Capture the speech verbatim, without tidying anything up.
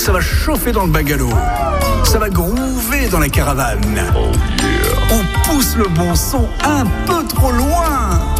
Ça va chauffer dans le bungalow. Ça va groover dans la caravane. Oh yeah. On pousse le bon son un peu trop loin.